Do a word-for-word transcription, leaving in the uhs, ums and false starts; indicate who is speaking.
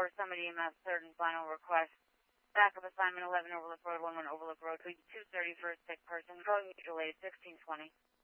Speaker 1: four, Summit E M S, third and final request. Backup assignment eleven Overlook Road, one one Overlook Road, two thirty for a sick person. Going mutual aid sixteen twenty.